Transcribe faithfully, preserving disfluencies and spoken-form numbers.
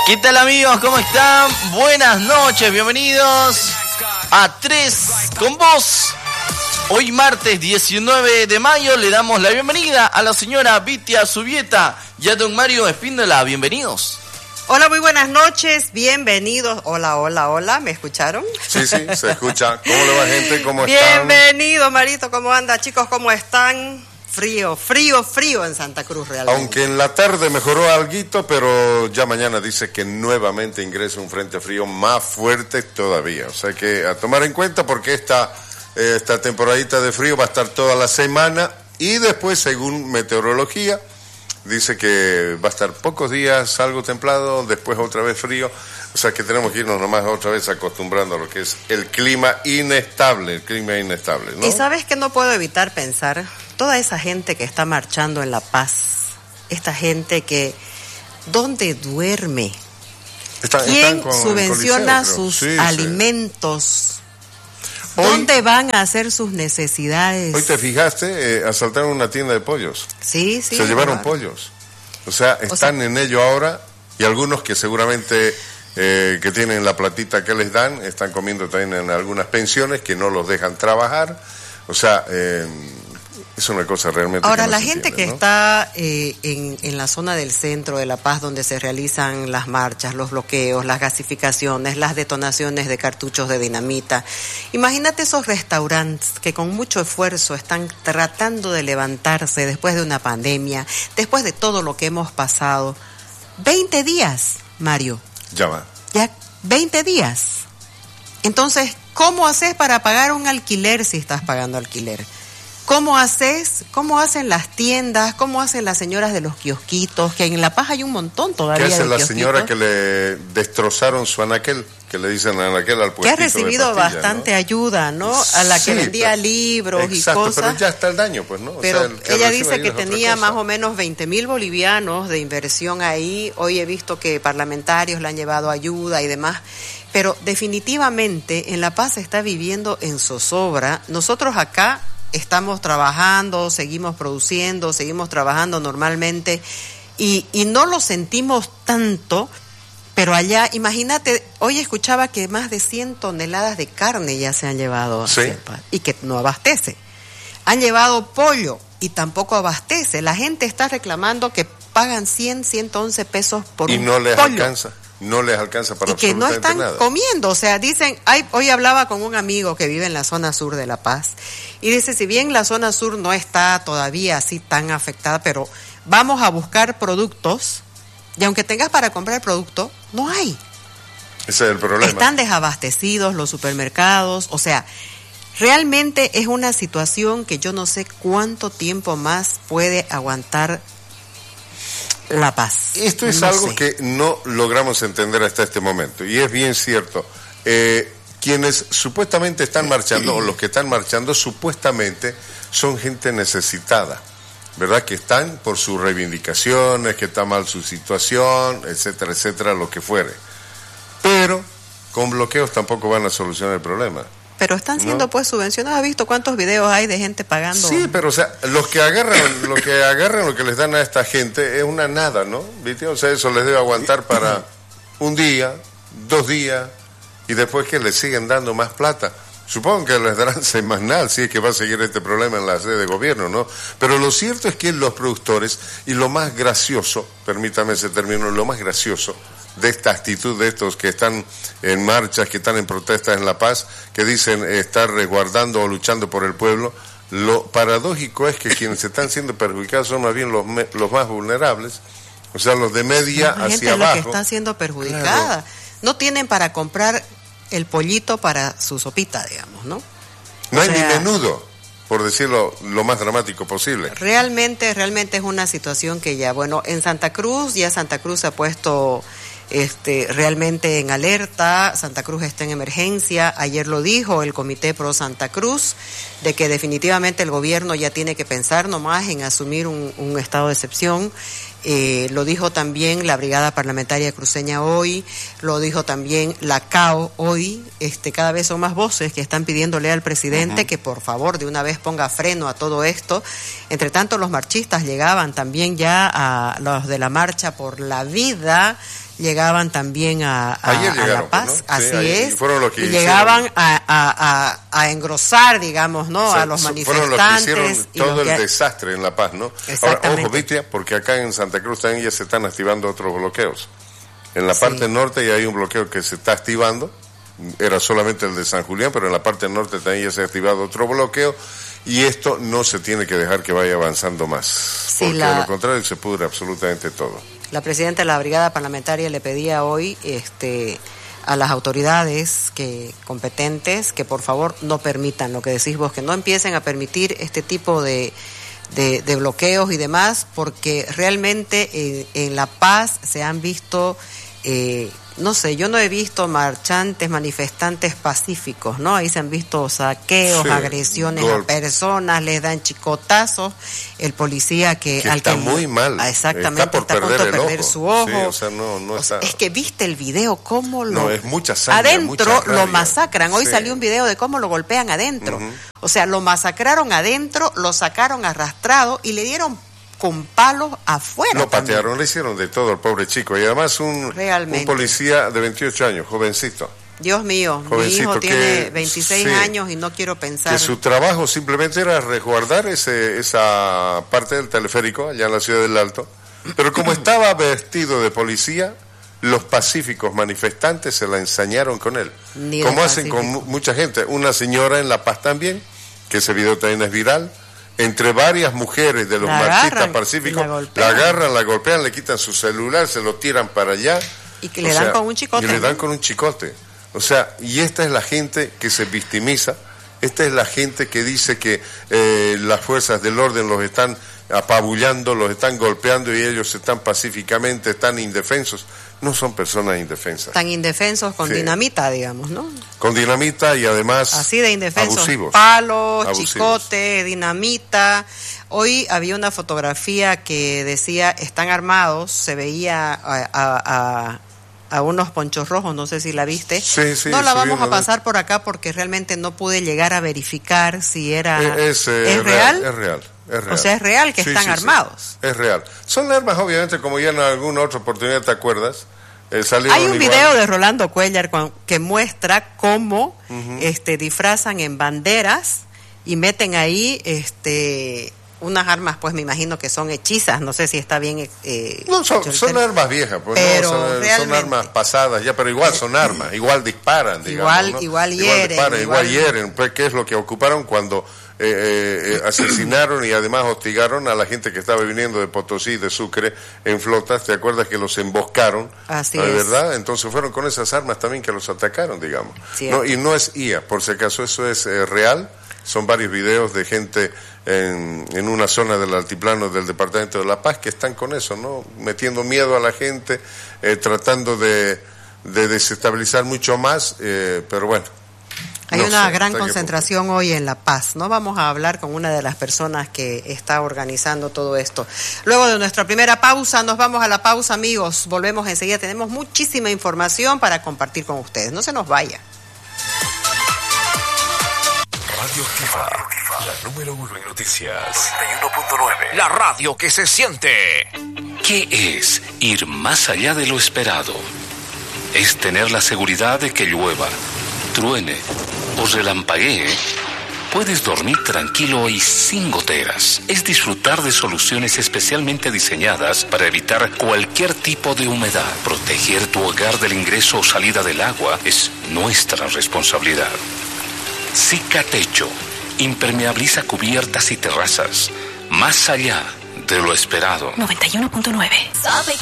¿Qué tal, amigos? ¿Cómo están? Buenas noches, bienvenidos a Tres con Vos. Hoy martes diecinueve de mayo le damos la bienvenida a la señora Vitia Zubieta y a don Mario Espíndola. Bienvenidos. Hola, muy buenas noches, bienvenidos. Hola, hola, hola, ¿me escucharon? Sí, sí, se escucha. ¿Cómo le va, gente? ¿Cómo están? Bienvenido, Marito, ¿cómo anda? Chicos, ¿cómo están? Frío, frío, frío en Santa Cruz realmente. Aunque en la tarde mejoró alguito, pero ya mañana dice que nuevamente ingresa un frente frío más fuerte todavía. O sea que a tomar en cuenta porque esta, esta temporadita de frío va a estar toda la semana y después, según meteorología, dice que va a estar pocos días algo templado, después otra vez frío. O sea que tenemos que irnos nomás otra vez acostumbrando a lo que es el clima inestable, el clima inestable, ¿no? Y sabes que no puedo evitar pensar, toda esa gente que está marchando en La Paz, esta gente que, ¿dónde duerme? Están, ¿Quién están con, subvenciona con sus sí, alimentos? Sí. ¿Dónde Hoy, van a hacer sus necesidades? Hoy te fijaste, eh, asaltaron una tienda de pollos. Sí, sí. Se llevaron claro. pollos. O sea, están o sea, en ello ahora y algunos que seguramente eh, que tienen la platita que les dan, están comiendo también en algunas pensiones que no los dejan trabajar. O sea, eh, es una cosa realmente. Ahora, que no la se gente entiende, que ¿no? está eh, en, en la zona del centro de La Paz, donde se realizan las marchas, los bloqueos, las gasificaciones, las detonaciones de cartuchos de dinamita. Imagínate esos restaurantes que con mucho esfuerzo están tratando de levantarse después de una pandemia, después de todo lo que hemos pasado. veinte días, Mario. Ya va. Ya, veinte días. Entonces, ¿cómo haces para pagar un alquiler si estás pagando alquiler? ¿Cómo haces? ¿Cómo hacen las tiendas? ¿Cómo hacen las señoras de los kiosquitos? Que en La Paz hay un montón todavía de ¿Qué hace la kiosquitos. señora que le destrozaron su anaquel? Que le dicen anaquel al puestito que ha recibido de pastillas, bastante ¿no? ayuda, ¿no? A la Sí, que vendía pero, libros exacto, y cosas. pero ya está el daño, pues, ¿no? O Pero sea, el que ella recibe dice ahí que es otra tenía cosa. más o menos veinte mil bolivianos de inversión ahí. Hoy he visto que parlamentarios le han llevado ayuda y demás. Pero definitivamente en La Paz se está viviendo en zozobra. Nosotros acá estamos trabajando, seguimos produciendo, seguimos trabajando normalmente y, y no lo sentimos tanto, pero allá, imagínate, hoy escuchaba que más de cien toneladas de carne ya se han llevado a Sí. Cepa, y que no abastece. Han llevado pollo y tampoco abastece. La gente está reclamando que pagan cien, ciento once pesos por y un no les pollo. alcanza. No les alcanza para Y que no absolutamente están nada. comiendo, o sea, dicen, ay, hoy hablaba con un amigo que vive en la zona sur de La Paz, y dice, si bien la zona sur no está todavía así tan afectada, pero vamos a buscar productos, y aunque tengas para comprar producto, no hay. Ese es el problema. Están desabastecidos los supermercados, o sea, realmente es una situación que yo no sé cuánto tiempo más puede aguantar La Paz. Esto es No algo sé. que no logramos entender hasta este momento, y es bien cierto. Eh, quienes supuestamente están marchando, o los que están marchando, supuestamente son gente necesitada, ¿verdad? Que están por sus reivindicaciones, que está mal su situación, etcétera, etcétera, lo que fuere. Pero con bloqueos tampoco van a solucionar el problema. Pero están siendo ¿No? pues subvencionados. ¿Has visto cuántos videos hay de gente pagando? Sí, pero o sea, los que agarran, lo que agarran, lo que les dan a esta gente es una nada, ¿no? ¿Viste? O sea, eso les debe aguantar para un día, dos días, y después que les siguen dando más plata. Supongo que les darán semanal, si es que va a seguir este problema en la sede de gobierno, ¿no? Pero lo cierto es que los productores, y lo más gracioso, permítame ese término, lo más gracioso de esta actitud de estos que están en marchas, que están en protestas en La Paz, que dicen estar resguardando o luchando por el pueblo, lo paradójico es que quienes están siendo perjudicados son más bien los, me, los más vulnerables, o sea, los de media La gente hacia es la abajo. que está siendo perjudicada. Claro. No tienen para comprar el pollito para su sopita, digamos, ¿no? No O hay sea, ni menudo, por decirlo lo más dramático posible. Realmente, realmente es una situación que ya, bueno, en Santa Cruz, ya Santa Cruz se ha puesto este, realmente en alerta. Santa Cruz está en emergencia. Ayer lo dijo el Comité Pro Santa Cruz, de que definitivamente el gobierno ya tiene que pensar nomás en asumir un, un estado de excepción. Eh, lo dijo también la Brigada Parlamentaria Cruceña hoy, lo dijo también la C A O hoy. Este, cada vez son más voces que están pidiéndole al presidente uh-huh. que por favor de una vez ponga freno a todo esto. Entre tanto, los marchistas llegaban también ya a los de la Marcha por la Vida, llegaban también a, a, Ayer a llegaron, La Paz, ¿no? Sí, así ayer, es, fueron los que y hicieron, llegaban a, a, a, a engrosar, digamos, ¿no? O sea, a los fueron manifestantes. los que hicieron y todo los el que... desastre en La Paz, ¿no? Exactamente. Ahora, ojo, Vitia, porque acá en Santa Cruz también ya se están activando otros bloqueos. En la Sí. parte norte ya hay un bloqueo que se está activando, era solamente el de San Julián, pero en la parte norte también ya se ha activado otro bloqueo, y esto no se tiene que dejar que vaya avanzando más, Sí, porque la- de lo contrario se pudre absolutamente todo. La presidenta de la brigada parlamentaria le pedía hoy este, a las autoridades que competentes que por favor no permitan lo que decís vos, que no empiecen a permitir este tipo de, de, de bloqueos y demás, porque realmente eh, en La Paz se han visto... Eh, no sé, yo no he visto marchantes, manifestantes pacíficos, ¿no? Ahí se han visto saqueos, Sí, agresiones gol- a personas, les dan chicotazos, el policía que... Que al está que- muy mal, Ah, exactamente, está por está a punto perder de el perder ojo. su ojo. Sí, o sea, no- no O sea, está- es que viste el video, cómo lo... No, es mucha sangre, adentro mucha rabia. lo masacran. Hoy Sí. salió un video de cómo lo golpean adentro. Ujú. O sea, lo masacraron adentro, lo sacaron arrastrado y le dieron con palos afuera. Lo también. patearon, le hicieron de todo al pobre chico, y además un, Realmente. un policía de veintiocho años, jovencito. Dios mío, mi Jovencito hijo que- tiene veintiséis sí. años y no quiero pensar. Que su trabajo simplemente era resguardar ese, esa parte del teleférico allá en la ciudad del Alto, pero como estaba vestido de policía, los pacíficos manifestantes se la ensañaron con él, Ni de como hacen con pacífico. mu- mucha gente. Una señora en La Paz también, que ese video también es viral, entre varias mujeres de los La marchistas agarran y pacíficos, la la, golpean. agarran, la golpean, le quitan su celular, se lo tiran para allá. Y que O le dan sea, con un chicote. Y le dan ¿no? con un chicote. O sea, y esta es la gente que se victimiza, esta es la gente que dice que eh, las fuerzas del orden los están apabullando, los están golpeando y ellos están pacíficamente, están indefensos. No son personas indefensas. Tan indefensos con Sí. dinamita, digamos, ¿no? Con dinamita y además Así de indefensos. abusivos. Palos, Abusivos. chicote, dinamita. Hoy había una fotografía que decía, están armados, se veía a, a, a, a unos ponchos rojos, no sé si la viste. Sí, sí, no la subí vamos una a pasar por acá porque realmente no pude llegar a verificar si era... Eh, Es, eh, ¿Es real? Es real. Es real. O sea, es real que Sí, están sí, sí. armados. Es real. Son armas, obviamente, como ya en alguna otra oportunidad te acuerdas. eh, salieron Hay un igual. video de Rolando Cuellar con- que muestra cómo este, disfrazan en banderas y meten ahí este, unas armas, pues me imagino que son hechizas, no sé si está bien. Eh, No, son, hecho el son término. armas viejas, pues Pero no, son, son realmente- armas pasadas ya, pero igual son armas, igual disparan, digamos. Igual- ¿no? igual hieren, disparan, igual, igual- hieren, pues qué es lo que ocuparon cuando eh, eh, eh, asesinaron y además hostigaron a la gente que estaba viniendo de Potosí y de Sucre en flotas. ¿Te acuerdas que los emboscaron? Así ¿No es es. verdad? Entonces fueron con esas armas también que los atacaron, digamos. Cierto. No, y no es I A, por si acaso, eso es eh, real. Son varios videos de gente en, en una zona del altiplano del departamento de La Paz que están con eso, ¿no? Metiendo miedo a la gente, eh, tratando de, de desestabilizar mucho más, eh, pero bueno. Hay no una sé gran hasta qué concentración hoy en La Paz, ¿no? Vamos a hablar con una de las personas que está organizando todo esto. Luego de nuestra primera pausa, nos vamos a la pausa, amigos. Volvemos enseguida. Tenemos muchísima información para compartir con ustedes. No se nos vaya. Radio Activa, la número uno en noticias. noventa y uno punto nueve. La radio que se siente. ¿Qué es ir más allá de lo esperado? Es tener la seguridad de que llueva, truene o relampaguee. Puedes dormir tranquilo y sin goteras. Es disfrutar de soluciones especialmente diseñadas para evitar cualquier tipo de humedad. Proteger tu hogar del ingreso o salida del agua es nuestra responsabilidad. Cicatecho impermeabiliza cubiertas y terrazas, más allá de lo esperado. noventa y uno punto nueve.